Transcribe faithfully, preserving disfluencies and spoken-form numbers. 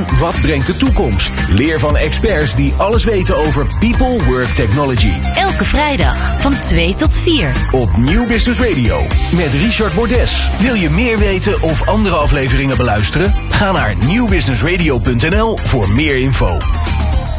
En wat brengt de toekomst? Leer van experts die alles weten over People Work Technology. Elke vrijdag van twee tot vier. Op Nieuw Business Radio met Richard Bordes. Wil je meer weten of andere afleveringen beluisteren? Ga naar nieuw business radio punt n l voor meer info.